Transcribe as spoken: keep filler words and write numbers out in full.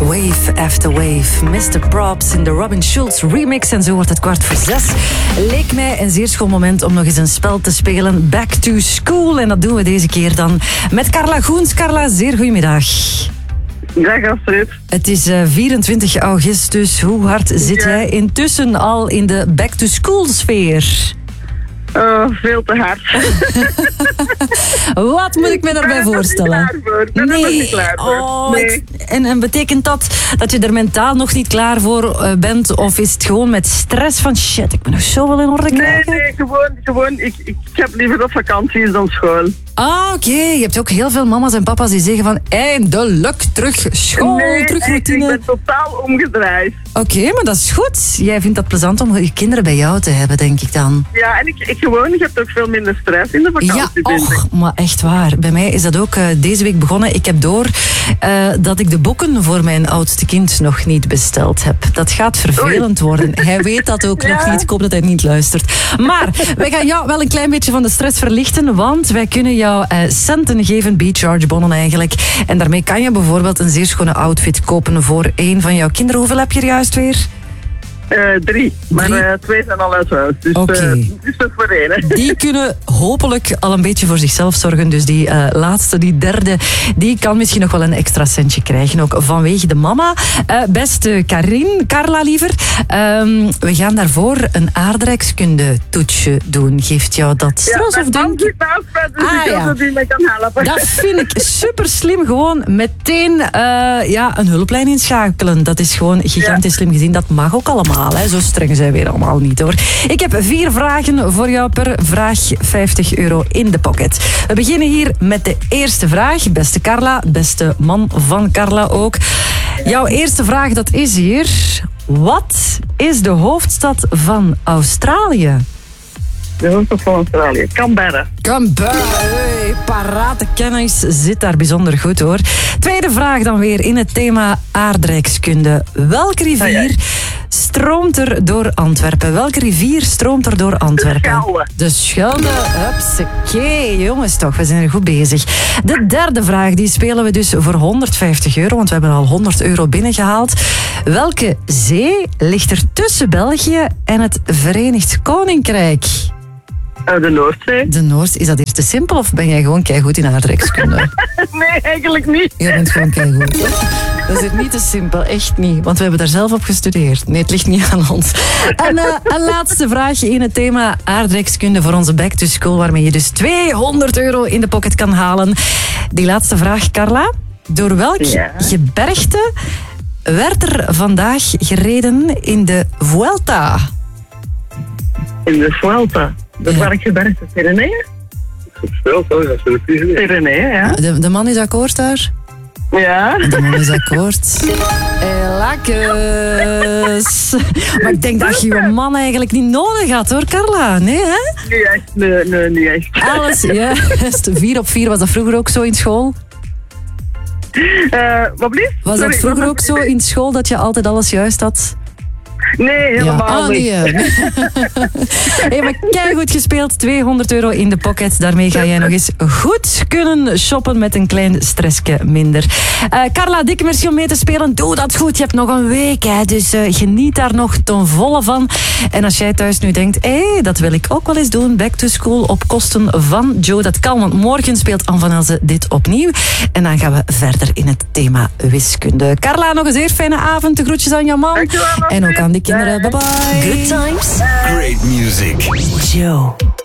Wave After Wave. mister Props in de Robin Schulz remix. En zo wordt het kwart voor zes. Leek mij een zeer schoon moment om nog eens een spel te spelen. Back to School. En dat doen we deze keer dan met Carla Goens. Carla, zeer goedemiddag. Dag Astrid. Het is uh, vierentwintig augustus. Hoe hard zit ja. jij intussen al in de Back to School sfeer? Oh, veel te hard. Wat moet ik me daarbij voorstellen? Ik ben er nog niet klaar voor. Oh, nee. het, en, en betekent dat dat je er mentaal nog niet klaar voor uh, bent? Of is het gewoon met stress van shit, ik ben nog zo wel in orde krijgen? Nee, nee, gewoon, gewoon ik, ik heb liever dat vakantie is dan school. Ah, oké. Okay. Je hebt ook heel veel mama's en papa's die zeggen van eindelijk terug school, nee, terug routine. ik ben totaal omgedraaid. Oké, okay, maar dat is goed. Jij vindt dat plezant om je kinderen bij jou te hebben, denk ik dan. Ja, en ik, ik gewoon, je hebt ook veel minder stress in de vakantie. Ja, och, maar echt waar. Bij mij is dat ook uh, deze week begonnen. Ik heb door uh, dat ik de boeken voor mijn oudste kind nog niet besteld heb. Dat gaat vervelend Oei. worden. Hij weet dat ook ja. nog niet. Ik hoop dat hij niet luistert. Maar wij gaan jou wel een klein beetje van de stress verlichten, want wij kunnen jou uh, centen geven, B-Charge bonnen eigenlijk. En daarmee kan je bijvoorbeeld een zeer schone outfit kopen voor één van jouw kinderen. Hoeveel heb je er juist weer? Uh, drie, maar drie? Uh, twee zijn al uit huis. Dus okay. uh, is dat voor één. Die kunnen hopelijk al een beetje voor zichzelf zorgen. Dus die uh, laatste, die derde, die kan misschien nog wel een extra centje krijgen. Ook vanwege de mama. Uh, beste Karin, Carla liever. Um, we gaan daarvoor een aardrijkskunde toetsje doen. Geeft jou dat stress ja, of denk je? Dus ah, ik ja. dat die mij kan helpen. Dat vind ik super slim. Gewoon meteen uh, ja, een hulplijn inschakelen. Dat is gewoon gigantisch ja. slim gezien. Dat mag ook allemaal. Hè. Zo streng zijn we weer allemaal niet hoor. Ik heb vier vragen voor jou per vraag. vijftig euro in de pocket. We beginnen hier met de eerste vraag. Beste Carla, beste man van Carla ook. Jouw eerste vraag, dat is hier. Wat is de hoofdstad van Australië? De hoofdstad van Australië. Canberra. Canberra. Hey, parate kennis zit daar bijzonder goed hoor. Tweede vraag dan weer in het thema aardrijkskunde. Welke rivier stroomt er door Antwerpen? Welke rivier stroomt er door Antwerpen? De Schelde. De Schelde. Hupsakee, jongens toch, we zijn er goed bezig. De derde vraag, die spelen we dus voor honderdvijftig euro, want we hebben al honderd euro binnengehaald. Welke zee ligt er tussen België en het Verenigd Koninkrijk? De Noordzee. De Noordzee. Is dat eerst te simpel of ben jij gewoon keigoed in aardrijkskunde? Nee, eigenlijk niet. Jij bent gewoon keigoed. Dat is het niet te simpel, echt niet. Want we hebben daar zelf op gestudeerd. Nee, het ligt niet aan ons. En uh, een laatste vraagje in het thema aardrijkskunde voor onze Back to School, waarmee je dus tweehonderd euro in de pocket kan halen. Die laatste vraag, Carla. Door welk ja. gebergte werd er vandaag gereden in de Vuelta? In de Vuelta? Dat ja. Welk gebergte? Pyreneeën? Pyreneeën, ja. De, de man is akkoord daar? Ja. De man is akkoord. Lekkers. Maar ik denk dat je je man eigenlijk niet nodig had hoor, Carla. Nee, hè? Niet echt. Nee, nee, niet echt. Alles, juist. Vier op vier, was dat vroeger ook zo in school? Uh, wat blieft? Was dat vroeger Sorry, ook zo in school dat je altijd alles juist had? Nee, helemaal ja. ah, niet. Nee, hey, maar keigoed gespeeld. tweehonderd euro in de pocket. Daarmee ga jij nog eens goed kunnen shoppen met een klein stressje minder. Uh, Carla, dikke merci om mee te spelen. Doe dat goed. Je hebt nog een week. Hè, dus uh, geniet daar nog ten volle van. En als jij thuis nu denkt, hé, hey, dat wil ik ook wel eens doen. Back to school op kosten van Joe. Dat kan, want morgen speelt Anne van Elze dit opnieuw. En dan gaan we verder in het thema wiskunde. Carla, nog een zeer fijne avond. De groetjes aan jouw man. Dankjewel, en ook aan de kinderen. Bye bye. Good times. Great music. Joe.